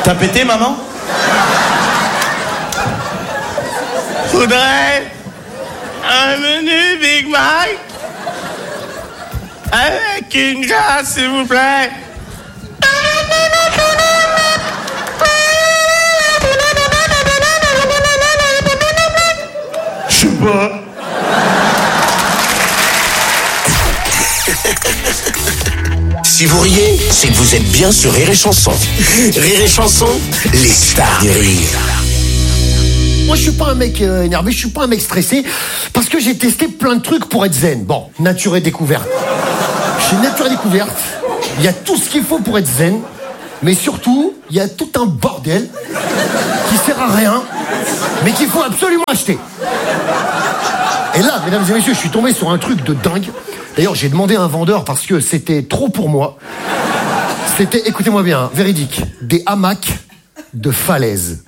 T'as pété, maman? Faudrait un menu Big Mac avec une glace, s'il vous plaît. Je sais pas. Si vous riez, c'est que vous êtes bien sur Rire et Chanson. Rire et Chanson, les stars du rire. Moi, je suis pas un mec énervé, je suis pas un mec stressé, parce que j'ai testé plein de trucs pour être zen. Bon, nature et découverte. Chez Nature et Découverte, il y a tout ce qu'il faut pour être zen, mais surtout, il y a tout un bordel qui sert à rien, mais qu'il faut absolument acheter. Et là, mesdames et messieurs, je suis tombé sur un truc de dingue. D'ailleurs, j'ai demandé à un vendeur parce que c'était trop pour moi. C'était, écoutez-moi bien, véridique, des hamacs de falaise.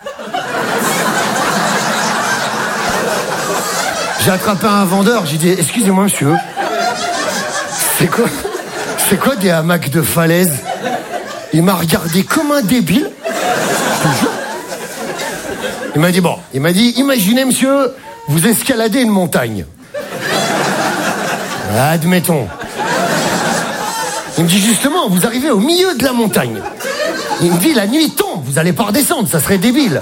J'ai attrapé un vendeur, j'ai dit, excusez-moi monsieur, c'est quoi des hamacs de falaise? Il m'a regardé comme un débile. Je te jure. Il m'a dit, imaginez monsieur, vous escaladez une montagne. Admettons. Il me dit justement, vous arrivez au milieu de la montagne. Il me dit, la nuit tombe, vous allez pas redescendre, ça serait débile.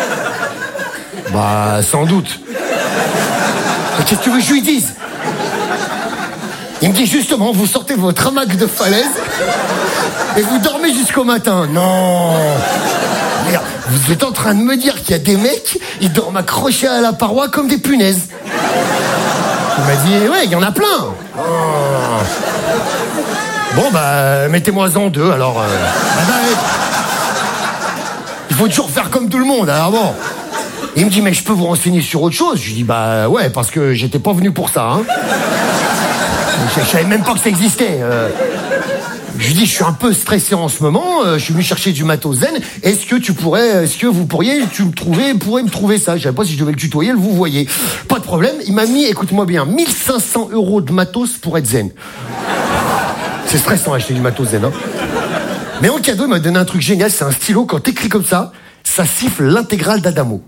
Bah, sans doute. Mais qu'est-ce que tu veux que je lui dise? Il me dit justement, vous sortez votre hamac de falaise et vous dormez jusqu'au matin. Non. Merde, vous êtes en train de me dire qu'il y a des mecs, ils dorment accrochés à la paroi comme des punaises. Il m'a dit, ouais, il y en a plein. Oh. Bon, bah, mettez-moi-en deux, alors. Il faut toujours faire comme tout le monde, alors bon. Il me dit, mais je peux vous renseigner sur autre chose? Je lui dis, bah, ouais, parce que j'étais pas venu pour ça, hein. Je savais même pas que ça existait. Je lui dis, je suis un peu stressé en ce moment, je suis venu chercher du matos zen. Est-ce que vous pourriez me trouver ça? Je savais pas si je devais le tutoyer, le vous voyez. Pas de problème, il m'a mis, écoute-moi bien, 1500 € de matos pour être zen. C'est stressant acheter du matos zen, hein. Mais en cadeau, il m'a donné un truc génial, c'est un stylo, quand t'écris comme ça siffle l'intégrale d'Adamo.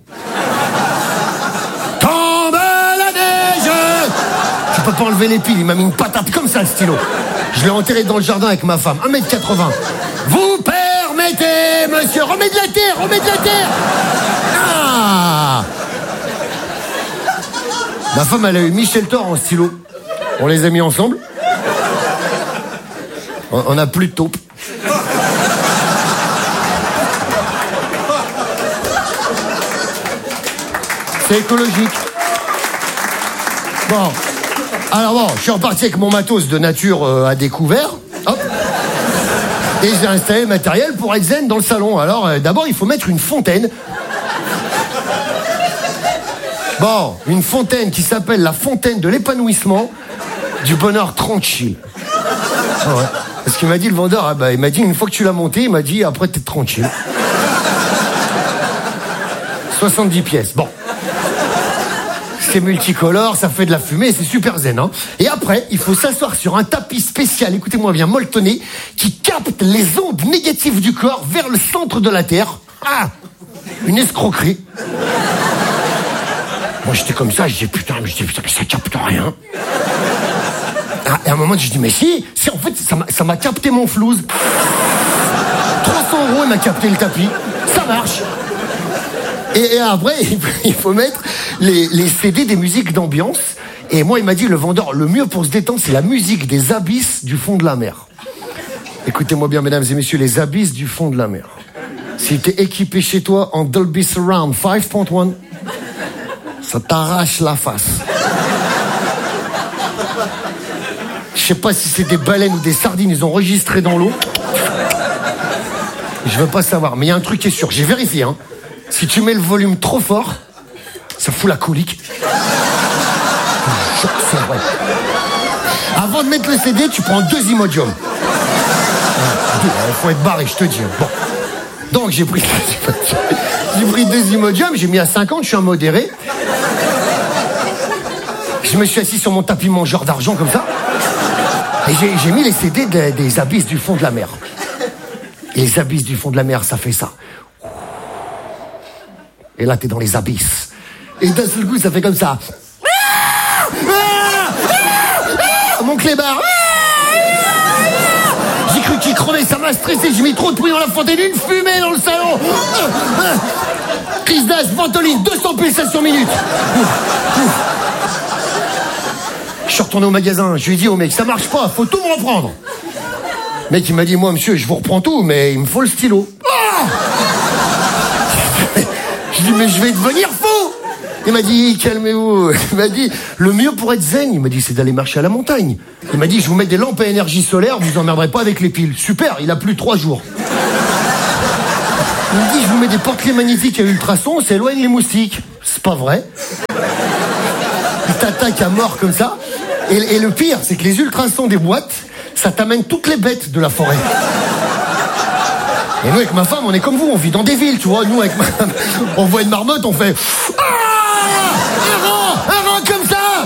Tombe la neige! Tu peux pas enlever les piles, il m'a mis une patate comme ça, le stylo. Je l'ai enterré dans le jardin avec ma femme, 1m80. Vous permettez, monsieur, remets de la terre! Ah! Ma femme, elle a eu Michel Thor en stylo. On les a mis ensemble. On n'a plus de taupe. C'est écologique. Bon. Alors bon, je suis reparti avec mon matos de nature à découvert. Hop. Et j'ai installé le matériel pour être zen dans le salon. Alors d'abord, il faut mettre une fontaine. Bon, une fontaine qui s'appelle la fontaine de l'épanouissement du bonheur tranquille. Ah ouais. Parce qu'il m'a dit, le vendeur, il m'a dit, une fois que tu l'as monté, il m'a dit, après t'es tranquille. 70 pièces, bon. C'est multicolore, ça fait de la fumée, c'est super zen, hein. Et après, il faut s'asseoir sur un tapis spécial, écoutez-moi bien, molletonné, qui capte les ondes négatives du corps vers le centre de la Terre. Ah! Une escroquerie. Moi, j'étais comme ça, je dis, putain, mais ça capte rien. Ah, et à un moment, je dis, mais si, en fait, ça m'a capté mon flouze. 300 €, il m'a capté le tapis. Ça marche. Et après, il faut mettre les CD des musiques d'ambiance. Et moi, il m'a dit, le vendeur, le mieux pour se détendre, c'est la musique des abysses du fond de la mer. Écoutez-moi bien, mesdames et messieurs, les abysses du fond de la mer. Si t'es équipé chez toi en Dolby Surround 5.1, ça t'arrache la face. Je sais pas si c'est des baleines ou des sardines, ils ont enregistré dans l'eau. Je veux pas savoir, mais il y a un truc qui est sûr, j'ai vérifié, hein. Si tu mets le volume trop fort, ça fout la colique. C'est vrai. Avant de mettre le CD, tu prends 2 Imodium. Il faut être barré, je te dis. Bon. Donc j'ai pris 2 Imodium, j'ai mis à 50, je suis un modéré. Je me suis assis sur mon tapis mangeur d'argent comme ça. Et j'ai mis les CD des abysses du fond de la mer. Et les abysses du fond de la mer, ça fait ça. Et là, t'es dans les abysses. Et d'un seul coup, ça fait comme ça. Mon clébard. J'ai cru qu'il crevait, ça m'a stressé. J'ai mis trop de bruit dans la fontaine, une fumée dans le salon. Crise d'asthme, ventoline, 200 pulsations minutes. Je suis retourné au magasin, je lui ai dit au mec, ça marche pas, faut tout me reprendre. Le mec, il m'a dit, moi, monsieur, je vous reprends tout, mais il me faut le stylo. Je dis, mais je vais devenir fou. Il m'a dit, calmez-vous. Il m'a dit, le mieux pour être zen, il m'a dit, c'est d'aller marcher à la montagne. Il m'a dit, je vous mets des lampes à énergie solaire, vous emmerderez pas avec les piles. Super, il a plu 3 jours. Il me dit, je vous mets des porte-clés magnétiques à ultrasons, ça éloigne les moustiques. C'est pas vrai. Il t'attaque à mort comme ça. Et le pire, c'est que les ultrasons des boîtes, ça t'amène toutes les bêtes de la forêt. Et nous, avec ma femme, on est comme vous, on vit dans des villes, tu vois. Nous, avec ma femme, on voit une marmotte, on fait... Un rang comme ça.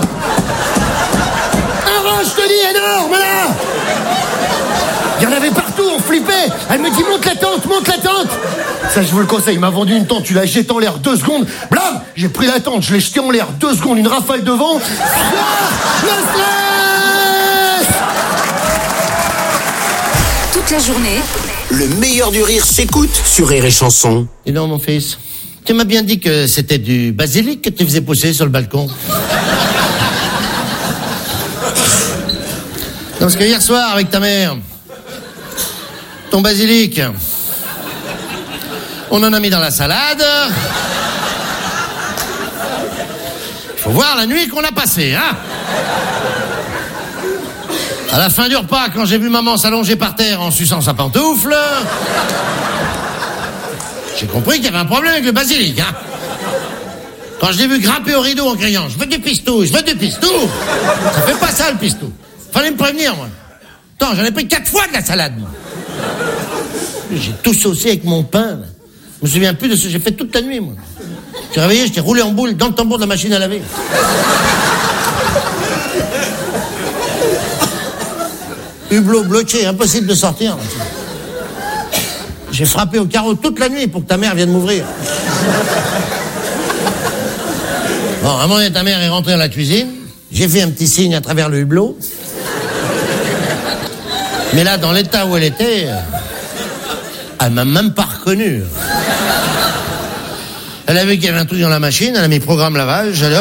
Un rang, je te dis, énorme, là. Il y en avait partout, on flippait. Elle me dit, monte la tente. Ça, je vous le conseille, il m'a vendu une tente, tu la jettes en l'air 2 secondes. Blam, j'ai pris la tente, je l'ai jetée en l'air 2 secondes, une rafale de vent. Le stress. Toute la journée, Le meilleur du rire s'écoute sur Rire et Chanson. Dis donc, mon fils, tu m'as bien dit que c'était du basilic que tu faisais pousser sur le balcon. Non, parce que hier soir, avec ta mère, ton basilic, on en a mis dans la salade. Il faut voir la nuit qu'on a passée, hein. À la fin du repas, quand j'ai vu maman s'allonger par terre en suçant sa pantoufle, j'ai compris qu'il y avait un problème avec le basilic, hein. Quand je l'ai vu grimper au rideau en criant « Je veux du pistou, je veux du pistou !» Ça fait pas ça, le pistou. Fallait me prévenir, moi. Attends, j'en ai pris 4 fois de la salade, moi. J'ai tout saucé avec mon pain, là. Je me souviens plus de ce que j'ai fait toute la nuit, moi. J'ai réveillé, j'étais roulé en boule dans le tambour de la machine à laver. Hublot bloqué, impossible de sortir. J'ai frappé au carreau toute la nuit pour que ta mère vienne m'ouvrir. Bon, à un moment donné, ta mère est rentrée dans la cuisine. J'ai fait un petit signe à travers le hublot. Mais là, dans l'état où elle était, elle m'a même pas reconnu. Elle a vu qu'il y avait un truc dans la machine, elle a mis programme lavage, elle hop.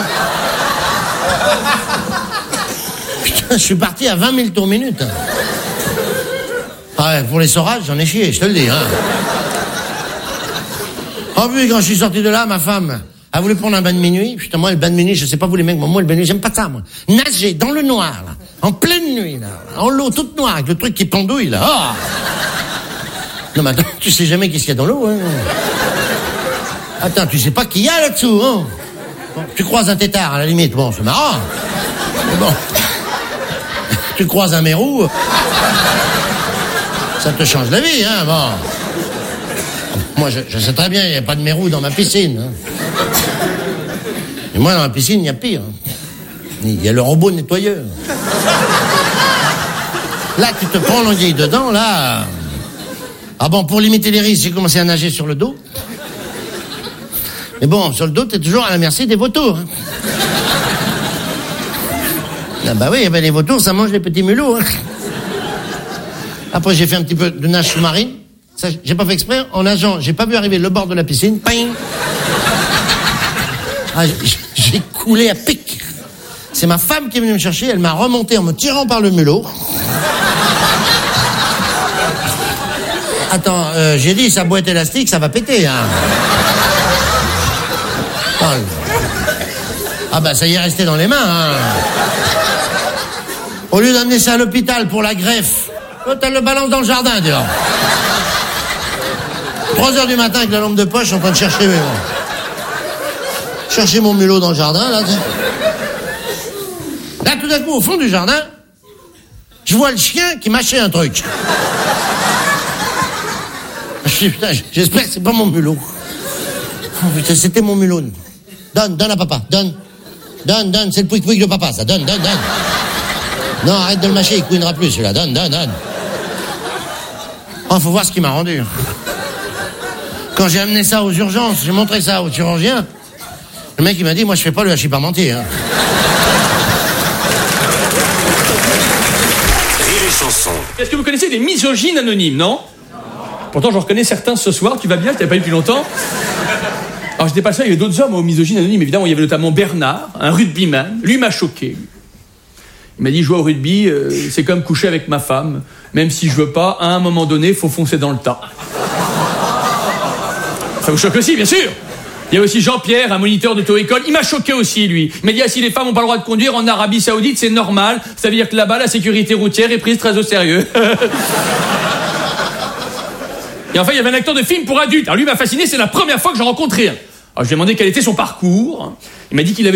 Putain, je suis parti à 20 000 tours minute. Ah ouais, pour les sorages, j'en ai chié, je te le dis, hein. En plus, quand je suis sorti de là, ma femme a voulu prendre un bain de minuit. Putain, moi, le bain de minuit, je sais pas vous les mecs, moi, le bain de nuit, j'aime pas ça, moi. Nager dans le noir, là, en pleine nuit, là, en l'eau toute noire, avec le truc qui pendouille, là. Oh. Non, mais attends, tu sais jamais qu'est-ce qu'il y a dans l'eau, hein. Attends, tu sais pas qu'il y a là-dessous, hein. Bon, tu croises un tétard, à la limite, bon, c'est marrant. Mais bon, tu croises un mérou, ça te change la vie, hein, bon. Moi, je sais très bien, il n'y a pas de mérou dans ma piscine, hein. Et moi, dans ma piscine, il y a pire. Il y a le robot nettoyeur. Là, tu te prends l'anguille dedans, là. Ah bon, pour limiter les risques, j'ai commencé à nager sur le dos. Mais bon, sur le dos, t'es toujours à la merci des vautours, hein. Ah bah oui, ben les vautours, ça mange les petits mulots, hein. Après, j'ai fait un petit peu de nage sous-marine. Ça, j'ai pas fait exprès. En nageant, j'ai pas vu arriver le bord de la piscine. Ping. Ah, j'ai coulé à pic. C'est ma femme qui est venue me chercher. Elle m'a remonté en me tirant par le mulot. Attends, j'ai dit, sa boîte élastique, ça va péter, hein. Attends. Ah bah, ça y est resté dans les mains, hein. Au lieu d'amener ça à l'hôpital pour la greffe, l'autre, elle le balance dans le jardin, dis donc. 3h du matin avec la lampe de poche, je suis en train de chercher mon mulot dans le jardin, là. Là, tout d'un coup, au fond du jardin, je vois le chien qui mâchait un truc. Je dis, putain, j'espère que c'est pas mon mulot. Oh, putain, c'était mon mulot. Donne à papa, donne, c'est le pouic-pouic de papa, ça, donne. Non, arrête de le mâcher, il couinera plus, celui-là, donne. Oh, faut voir ce qu'il m'a rendu. Quand j'ai amené ça aux urgences, j'ai montré ça au chirurgien. Le mec, il m'a dit, moi, je fais pas le hachis parmentier. Hein. Rire et chanson. Est-ce que vous connaissez des misogynes anonymes, non? Pourtant, j'en reconnais certains ce soir. Tu vas bien? Je t'avais pas eu depuis longtemps. Alors, j'étais pas seul, il y avait d'autres hommes aux misogynes anonymes, évidemment. Il y avait notamment Bernard, un rugbyman. Lui m'a choqué. Il m'a dit, jouer au rugby, c'est comme coucher avec ma femme. Même si je veux pas, à un moment donné, faut foncer dans le tas. Ça vous choque aussi, bien sûr. Il y a aussi Jean-Pierre, un moniteur d'auto-école. Il m'a choqué aussi, lui. Il m'a dit, si les femmes n'ont pas le droit de conduire en Arabie Saoudite, c'est normal. Ça veut dire que là-bas, la sécurité routière est prise très au sérieux. Et enfin, il y avait un acteur de film pour adultes. Alors lui m'a fasciné, c'est la première fois que j'en rencontrais un. Alors je lui ai demandé quel était son parcours. Il m'a dit qu'il avait